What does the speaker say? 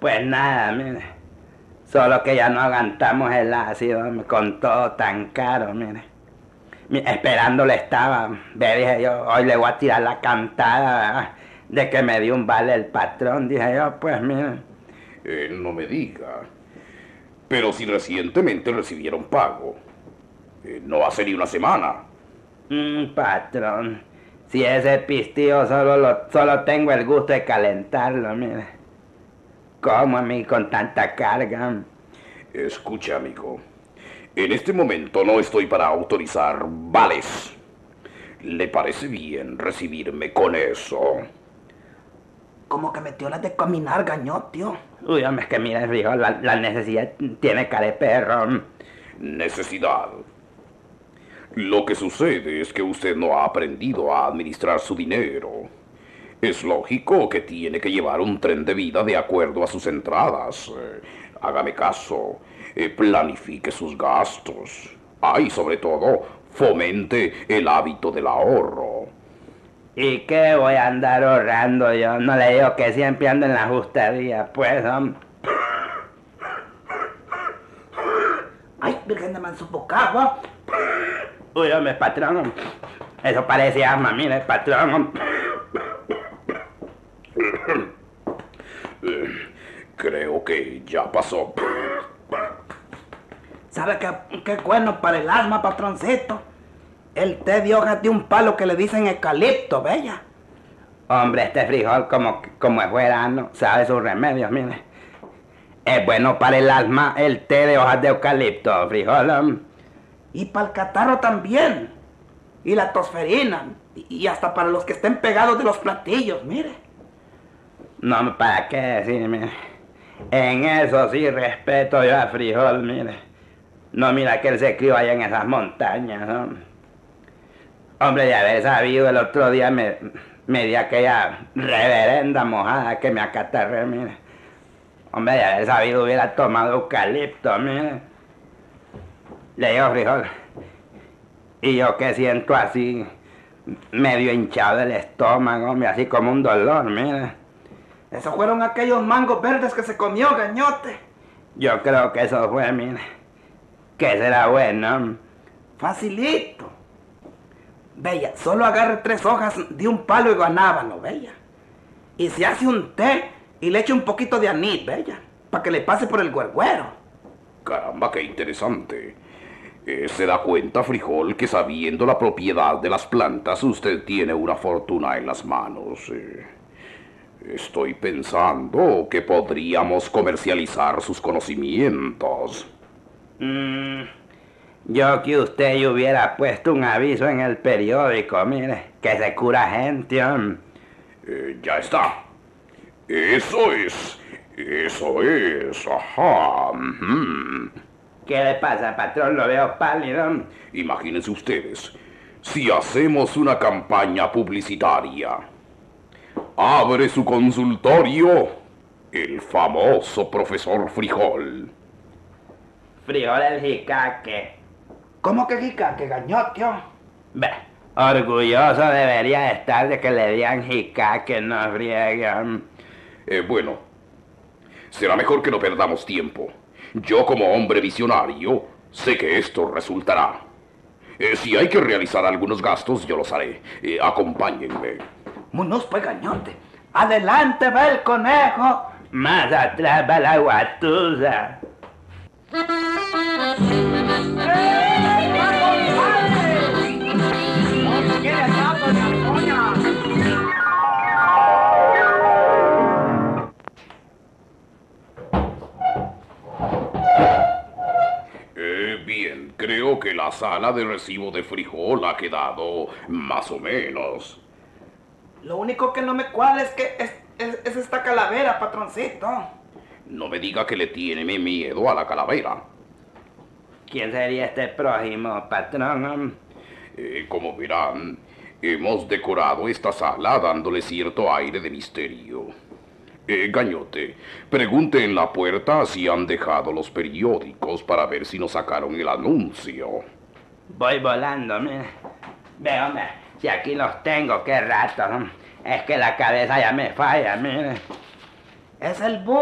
Pues nada, mire. Solo que ya no aguantamos el ácido, hombre, con todo tan caro, mire. Esperándole estaba. Ve, dije yo, hoy le voy a tirar la cantada, ¿verdad? De que me dio un vale el patrón. Dije yo, pues mire. No me diga. Pero si recientemente recibieron pago. No hace ni una semana. Patrón, si ese pistillo solo tengo el gusto de calentarlo, mire. ¿Cómo a mí con tanta carga? Escucha, amigo. En este momento no estoy para autorizar vales. ¿Le parece bien recibirme con eso? Como que metió las de caminar, gañó, tío. Uy, hombre, es que mira, frijol, la necesidad tiene cara de perro. Necesidad. Lo que sucede es que usted no ha aprendido a administrar su dinero. Es lógico que tiene que llevar un tren de vida de acuerdo a sus entradas. Hágame caso, planifique sus gastos. Y sobre todo, fomente el hábito del ahorro. ¿Y qué voy a andar ahorrando yo? No le digo que siempre ando en la justería, pues, hombre. Ay, virgen de Mansupocagua. Uy, hombre, patrón. Eso parece asma, mire, patrón. Creo que ya pasó. ¿Sabe qué bueno para el asma, patroncito? El té de hojas de un palo que le dicen eucalipto, bella. Hombre, este frijol como es verano, sabe sus remedios, mire. Es bueno para el asma el té de hojas de eucalipto, frijol. Y para el catarro también. Y la tosferina. Y hasta para los que estén pegados de los platillos, mire. No, ¿para qué decir, mire? En eso sí respeto yo a frijol, mire. No, mira que él se crió allá en esas montañas, ¿no? Hombre, de haber sabido el otro día me di aquella reverenda mojada que me acatarré, mire. Hombre, de haber sabido hubiera tomado eucalipto, mire. Le digo, frijol. Y yo que siento así, medio hinchado del estómago, hombre, así como un dolor, mire. Esos fueron aquellos mangos verdes que se comió, gañote. Yo creo que eso fue, mire. Que será bueno. Facilito. Bella, solo agarre 3 hojas de un palo de guanábano, bella. Y se hace un té y le echa un poquito de anís, bella. Para que le pase por el güergüero. Caramba, qué interesante. ¿Se da cuenta, frijol, que sabiendo la propiedad de las plantas usted tiene una fortuna en las manos? Estoy pensando que podríamos comercializar sus conocimientos. Yo que usted hubiera puesto un aviso en el periódico, mire, que se cura gente, hombre. Ya está. Eso es, ajá. ¿Qué le pasa, patrón? Lo veo pálido. Imagínense ustedes, si hacemos una campaña publicitaria. Abre su consultorio el famoso profesor Frijol. Frijol el jicaque. ¿Cómo que jicaque, gañote? Bé, orgulloso debería estar de que le digan jicaque, no friegan. Bueno, será mejor que no perdamos tiempo. Yo como hombre visionario sé que esto resultará. Si hay que realizar algunos gastos, yo los haré. Acompáñenme. Muñoz, pues, gañote. Adelante va el conejo. Más atrás va la guatusa. Bien, creo que la sala de recibo de frijol ha quedado más o menos. Lo único que no me cuadra es que es esta calavera, patroncito. No me diga que le tiene miedo a la calavera. ¿Quién sería este prójimo, patrón? Como verán, hemos decorado esta sala dándole cierto aire de misterio. Gañote, pregunte en la puerta si han dejado los periódicos para ver si nos sacaron el anuncio. Voy volando, mire. Ve, hombre, si aquí los tengo, qué rato. Es que la cabeza ya me falla, mire. Es el bus.